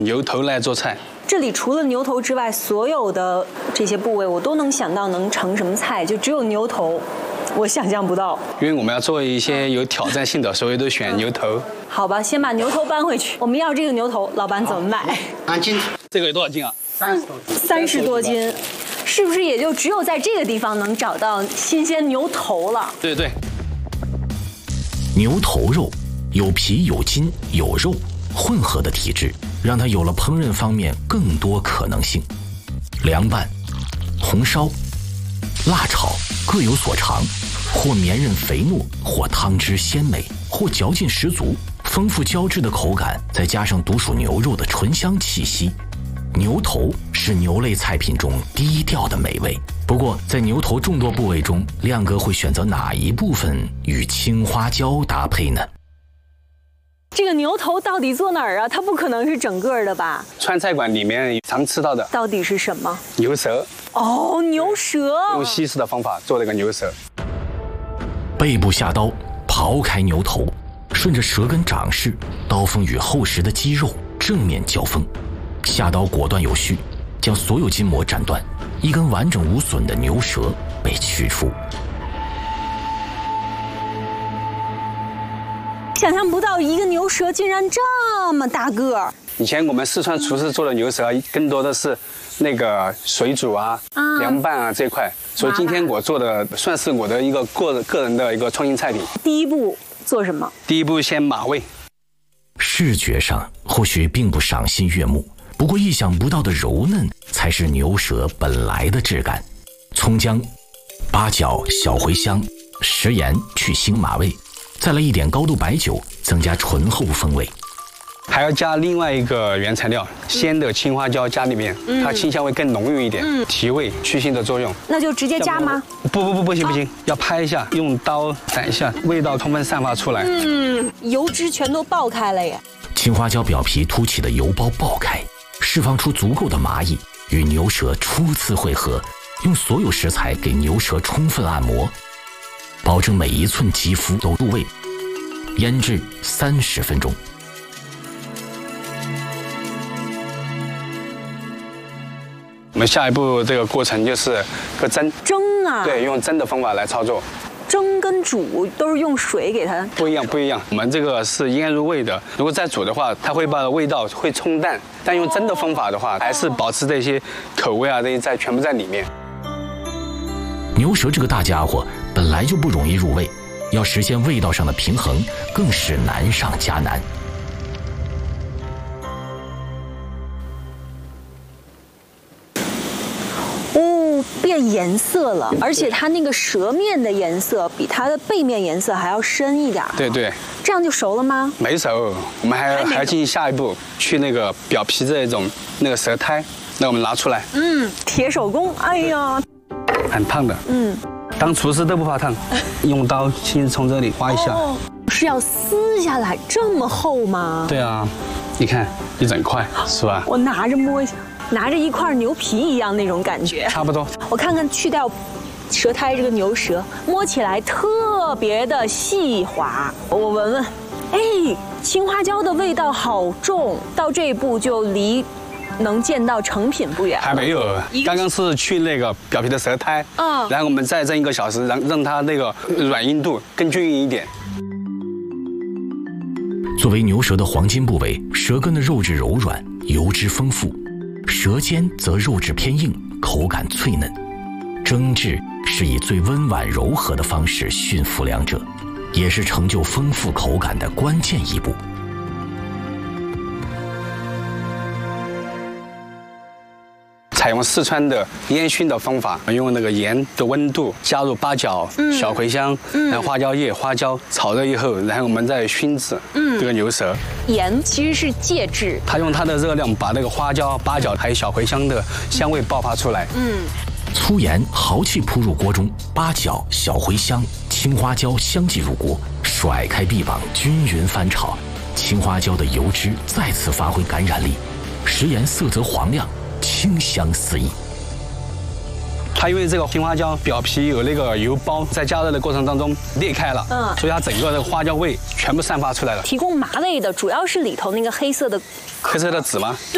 牛头来做菜。 这里除了牛头之外，所有的这些部位我都能想到能成什么菜，就只有牛头，我想象不到。 因为我们要做一些有挑战性的，所以都选牛头。 好吧，先把牛头搬回去。我们要这个牛头，老板怎么买 2斤。 这个有多少斤啊 ？30多斤，是不是也就只有在这个地方能找到新鲜牛头了？ 对对。 牛头肉有皮有筋有肉，混合的体质让它有了烹饪方面更多可能性。凉拌、红烧、辣炒各有所长，或绵韧肥糯，或汤汁鲜美，或嚼劲十足，丰富胶质的口感，再加上独属牛肉的醇香气息。牛头是牛类菜品中低调的美味。不过在牛头众多部位中，亮哥会选择哪一部分与青花椒搭配呢？ 这个牛头到底做哪儿啊？它不可能是整个的吧？ 川菜馆里面常吃到的到底是什么？ 牛舌。 哦，牛舌。 用西式的方法做这个牛舌。 背部下刀，刨开牛头，顺着舌根长势，刀锋与厚实的肌肉正面交锋，下刀果断有序，将所有筋膜斩断，一根完整无损的牛舌被取出。 想象不到一个牛舌竟然这么大个儿。 以前我们四川厨师做的牛舌更多的是那个水煮凉拌这块，所以今天我做的算是我的一个个人的一个创新菜品。 第一步做什么？ 第一步先码味。 视觉上或许并不赏心悦目，不过意想不到的柔嫩才是牛舌本来的质感。葱姜、八角、小茴香、食盐去腥码味，再来一点高度白酒，增加醇厚风味。 还要加另外一个原材料，鲜的青花椒加里面，它清香味更浓郁一点，提味去腥的作用。 那就直接加吗？ 不行，要拍一下，用刀斩一下，味道充分散发出来。 油脂全都爆开了耶！ 青花椒表皮凸起的油包爆开，释放出足够的麻意，与牛舌初次汇合，用所有食材给牛舌充分按摩，保证每一寸肌肤都入味。腌制30分钟。 我们下一步这个过程就是个蒸。 蒸啊？ 对，用蒸的方法来操作。 蒸跟煮都是用水给它？ 不一样。我们这个是腌入味的，如果再煮的话，它会把味道会冲淡。但用蒸的方法的话，还是保持这些口味这些全部在里面。 牛舌这个大家伙本来就不容易入味，要实现味道上的平衡，更是难上加难。 变颜色了，而且它那个舌面的颜色比它的背面颜色还要深一点。 对， 这样就熟了吗？ 没熟，我们还要进行下一步，去那个表皮这种那个舌苔，那我们拿出来。 铁手工，哎呀， 很烫的。当厨师都不怕烫，用刀轻轻从这里划一下。 是要撕下来这么厚吗？ 对啊，你看一整块是吧？ 我拿着摸一下。拿着一块牛皮一样那种感觉， 差不多。 我看看去掉舌苔这个牛舌，摸起来特别的细滑。我闻闻，青花椒的味道好重，到这一步就离能见到成品不远。 还没有，刚刚是去那个表皮的舌苔，然后我们再蒸1个小时，让它那个软硬度更均匀一点。 作为牛舌的黄金部位，舌根的肉质柔软，油脂丰富。舌尖则肉质偏硬，口感脆嫩。蒸制是以最温婉柔和的方式驯服两者，也是成就丰富口感的关键一步。 采用四川的烟熏的方法，用那个盐的温度加入八角、小茴香，然后花椒叶、花椒炒热以后，然后我们再熏制这个牛舌。 盐其实是介质， 它用它的热量把那个花椒、八角还有小茴香的香味爆发出来。 粗盐豪气扑入锅中，八角、小茴香、青花椒相继入锅，甩开臂膀，均匀翻炒。青花椒的油脂再次发挥感染力，食盐色泽黄亮，清香四溢。 它因为这个青花椒表皮有那个油包，在加热的过程当中裂开了，所以它整个的花椒味全部散发出来了。 提供麻味的主要是里头那个黑色的紫吗？